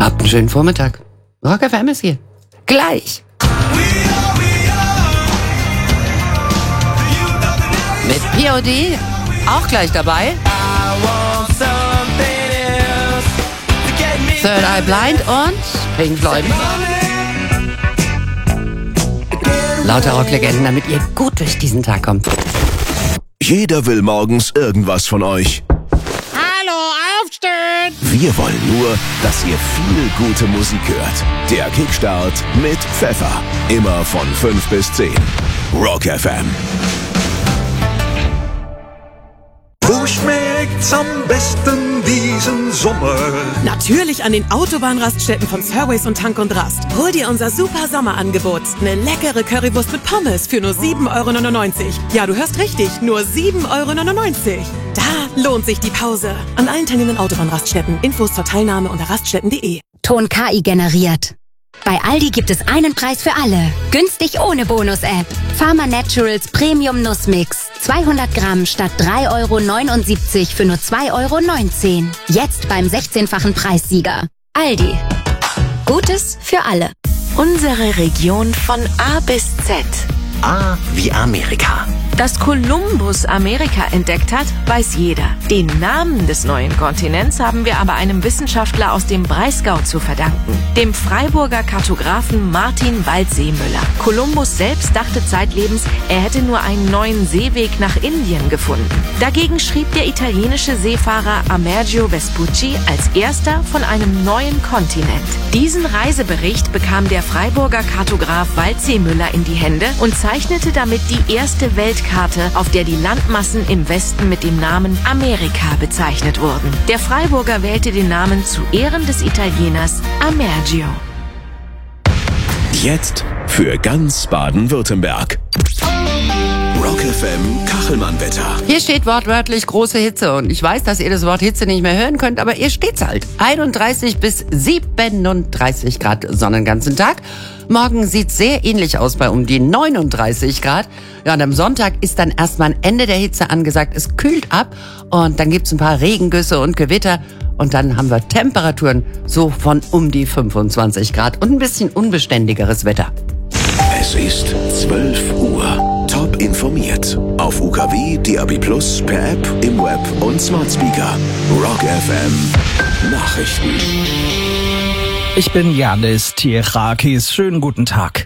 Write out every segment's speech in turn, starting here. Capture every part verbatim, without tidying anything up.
Habt einen schönen Vormittag. Rock F M ist hier. Gleich. Mit P O D auch gleich dabei. Third Eye Blind und Pink Floyd. Lauter Rocklegenden, damit ihr gut durch diesen Tag kommt. Jeder will morgens irgendwas von euch. Hallo, aufstehen! Wir wollen nur, dass ihr viel gute Musik hört. Der Kickstart mit Pfeffer. Immer von fünf bis zehn. Rock F M. Wo schmeckt's am besten diesen Sommer? Natürlich an den Autobahnraststätten von Surways und Tank und Rast. Hol dir unser super Sommerangebot. Eine leckere Currywurst mit Pommes für nur sieben Euro neunundneunzig. Ja, du hörst richtig, nur sieben Euro neunundneunzig. Da lohnt sich die Pause. An allen teilnehmenden Autobahnraststätten. Infos zur Teilnahme unter raststätten punkt de. Ton K I generiert. Bei Aldi gibt es einen Preis für alle. Günstig ohne Bonus-App. Pharma Naturals Premium Nussmix. zweihundert Gramm statt drei Euro neunundsiebzig für nur zwei Euro neunzehn. Jetzt beim sechzehnfachen Preissieger. Aldi. Gutes für alle. Unsere Region von A bis Z. A wie Amerika. Dass Kolumbus Amerika entdeckt hat, weiß jeder. Den Namen des neuen Kontinents haben wir aber einem Wissenschaftler aus dem Breisgau zu verdanken. Dem Freiburger Kartografen Martin Waldseemüller. Kolumbus selbst dachte zeitlebens, er hätte nur einen neuen Seeweg nach Indien gefunden. Dagegen schrieb der italienische Seefahrer Amerigo Vespucci als erster von einem neuen Kontinent. Diesen Reisebericht bekam der Freiburger Kartograf Waldseemüller in die Hände und zeichnete damit die erste Weltkarte, auf der die Landmassen im Westen mit dem Namen Amerika bezeichnet wurden. Der Freiburger wählte den Namen zu Ehren des Italieners Amerigo. Jetzt für ganz Baden-Württemberg. Rock F M Kachelmann-Wetter. Hier steht wortwörtlich große Hitze und ich weiß, dass ihr das Wort Hitze nicht mehr hören könnt, aber ihr steht's halt. einunddreißig bis siebenunddreißig Grad Sonne den ganzen Tag. Morgen sieht's sehr ähnlich aus bei um die neununddreißig Grad. Ja, und am Sonntag ist dann erstmal ein Ende der Hitze angesagt. Es kühlt ab und dann gibt's ein paar Regengüsse und Gewitter. Und dann haben wir Temperaturen so von um die fünfundzwanzig Grad und ein bisschen unbeständigeres Wetter. Es ist zwölf Uhr. Top informiert. Auf U K W, D A B Plus, per App, im Web und Smart Speaker. Rock F M Nachrichten. Ich bin Janis Tierakis. Schönen guten Tag.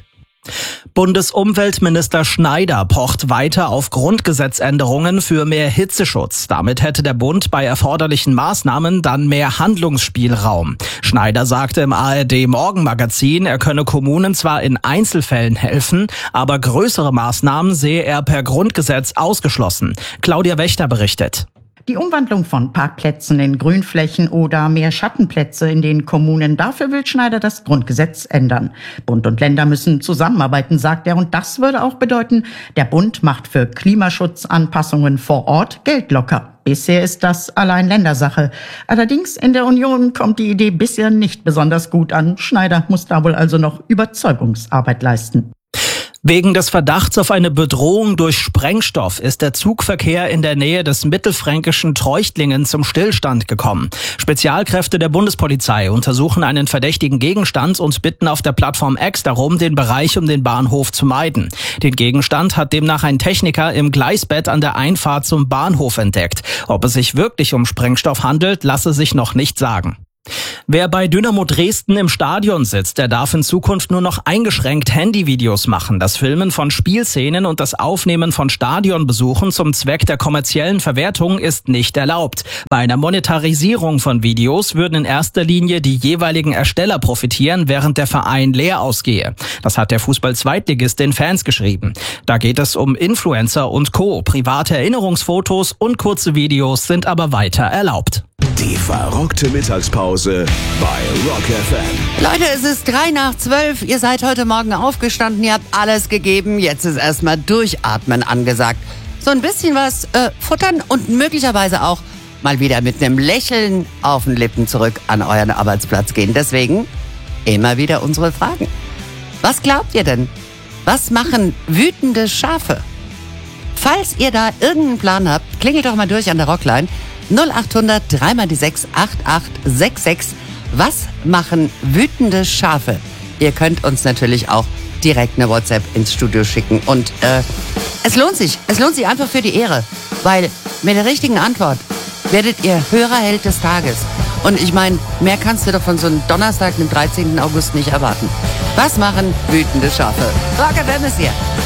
Bundesumweltminister Schneider pocht weiter auf Grundgesetzänderungen für mehr Hitzeschutz. Damit hätte der Bund bei erforderlichen Maßnahmen dann mehr Handlungsspielraum. Schneider sagte im A R D-Morgenmagazin, er könne Kommunen zwar in Einzelfällen helfen, aber größere Maßnahmen sehe er per Grundgesetz ausgeschlossen. Claudia Wächter berichtet. Die Umwandlung von Parkplätzen in Grünflächen oder mehr Schattenplätze in den Kommunen, dafür will Schneider das Grundgesetz ändern. Bund und Länder müssen zusammenarbeiten, sagt er, und das würde auch bedeuten, der Bund macht für Klimaschutzanpassungen vor Ort Geld locker. Bisher ist das allein Ländersache. Allerdings in der Union kommt die Idee bisher nicht besonders gut an. Schneider muss da wohl also noch Überzeugungsarbeit leisten. Wegen des Verdachts auf eine Bedrohung durch Sprengstoff ist der Zugverkehr in der Nähe des mittelfränkischen Treuchtlingen zum Stillstand gekommen. Spezialkräfte der Bundespolizei untersuchen einen verdächtigen Gegenstand und bitten auf der Plattform X darum, den Bereich um den Bahnhof zu meiden. Den Gegenstand hat demnach ein Techniker im Gleisbett an der Einfahrt zum Bahnhof entdeckt. Ob es sich wirklich um Sprengstoff handelt, lasse sich noch nicht sagen. Wer bei Dynamo Dresden im Stadion sitzt, der darf in Zukunft nur noch eingeschränkt Handyvideos machen. Das Filmen von Spielszenen und das Aufnehmen von Stadionbesuchen zum Zweck der kommerziellen Verwertung ist nicht erlaubt. Bei einer Monetarisierung von Videos würden in erster Linie die jeweiligen Ersteller profitieren, während der Verein leer ausgehe. Das hat der Fußball-Zweitligist den Fans geschrieben. Da geht es um Influencer und Co. Private Erinnerungsfotos und kurze Videos sind aber weiter erlaubt. Die verrückte Mittagspause bei Rock F M. Leute, es ist drei nach zwölf. Ihr seid heute Morgen aufgestanden, ihr habt alles gegeben. Jetzt ist erstmal Durchatmen angesagt. So ein bisschen was äh, futtern und möglicherweise auch mal wieder mit einem Lächeln auf den Lippen zurück an euren Arbeitsplatz gehen. Deswegen immer wieder unsere Fragen. Was glaubt ihr denn? Was machen wütende Schafe? Falls ihr da irgendeinen Plan habt, klingelt doch mal durch an der Rockline. null acht hundert drei mal die sechs acht acht sechs sechs. Was machen wütende Schafe? Ihr könnt uns natürlich auch direkt eine WhatsApp ins Studio schicken. Und äh, es lohnt sich. Es lohnt sich einfach für die Ehre. Weil mit der richtigen Antwort werdet ihr Hörerheld des Tages. Und ich meine, mehr kannst du doch von so einem Donnerstag, dem dreizehnten August nicht erwarten. Was machen wütende Schafe? Rock F M ist hier.